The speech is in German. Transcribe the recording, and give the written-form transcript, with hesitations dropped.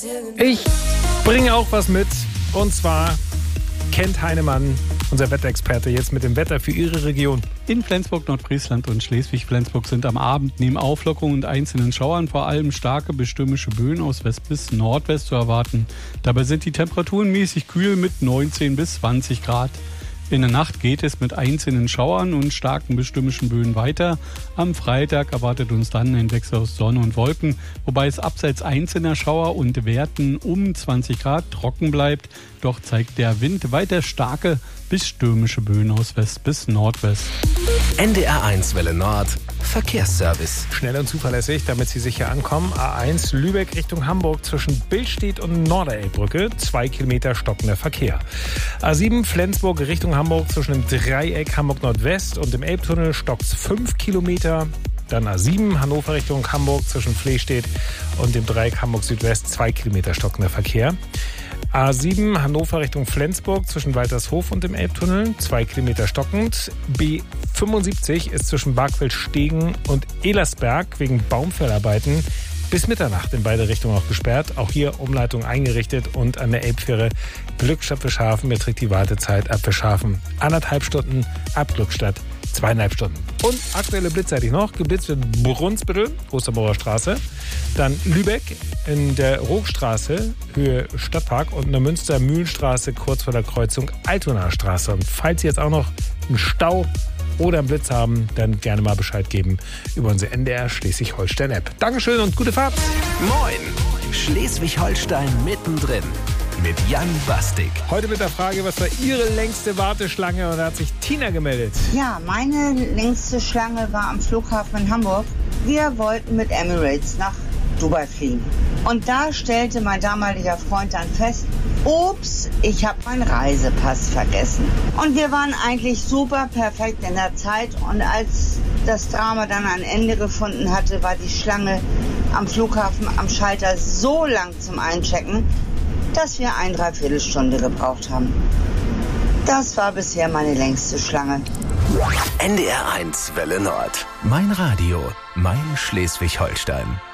Ich bringe auch was mit. Und zwar Kent Heinemann, unser Wetterexperte, jetzt mit dem Wetter für Ihre Region. In Flensburg, Nordfriesland und Schleswig-Flensburg sind am Abend neben Auflockerungen und einzelnen Schauern vor allem starke bis stürmische Böen aus West bis Nordwest zu erwarten. Dabei sind die Temperaturen mäßig kühl mit 19 bis 20 Grad. In der Nacht geht es mit einzelnen Schauern und starken bis stürmischen Böen weiter. Am Freitag erwartet uns dann ein Wechsel aus Sonne und Wolken, wobei es abseits einzelner Schauer und Werten um 20 Grad trocken bleibt. Doch zeigt der Wind weiter starke bis stürmische Böen aus West bis Nordwest. NDR1 Welle Nord, Verkehrsservice. Schnell und zuverlässig, damit Sie sicher ankommen. A1 Lübeck Richtung Hamburg zwischen Billstedt und Norderelbbrücke. 2 Kilometer stockender Verkehr. A7 Flensburg Richtung Hamburg zwischen dem Dreieck Hamburg Nordwest und dem Elbtunnel stockt's 5 Kilometer. Dann A7 Hannover Richtung Hamburg zwischen Flehstedt und dem Dreieck Hamburg Südwest. 2 Kilometer stockender Verkehr. A7 Hannover Richtung Flensburg zwischen Waltershof und dem Elbtunnel, 2 Kilometer stockend. B75 ist zwischen Bargfeld-Stegen und Elersberg wegen Baumfällarbeiten bis Mitternacht in beide Richtungen auch gesperrt. Auch hier Umleitung eingerichtet und an der Elbfähre Glückstadt Wischhafen beträgt die Wartezeit ab Wischhafen 1,5 Stunden, ab Glückstadt 2,5 Stunden. Und aktuelle Blitzzeitig noch. Geblitzt wird Brunsbüttel, Ostermorer Straße. Dann Lübeck in der Rochstraße, Höhe Stadtpark. Und in der Münster-Mühlenstraße, kurz vor der Kreuzung Altonaer Straße. Und falls Sie jetzt auch noch einen Stau oder einen Blitz haben, dann gerne mal Bescheid geben über unsere NDR Schleswig-Holstein-App. Dankeschön und gute Fahrt. Moin, Schleswig-Holstein mittendrin. Mit Jan Bastik. Heute mit der Frage, was war Ihre längste Warteschlange? Und da hat sich Tina gemeldet. Ja, meine längste Schlange war am Flughafen in Hamburg. Wir wollten mit Emirates nach Dubai fliegen. Und da stellte mein damaliger Freund dann fest, ups, ich habe meinen Reisepass vergessen. Und wir waren eigentlich super perfekt in der Zeit. Und als das Drama dann ein Ende gefunden hatte, war die Schlange am Flughafen am Schalter so lang zum Einchecken, dass wir 1/3 Stunde gebraucht haben. Das war bisher meine längste Schlange. NDR1 Welle Nord. Mein Radio, mein Schleswig-Holstein.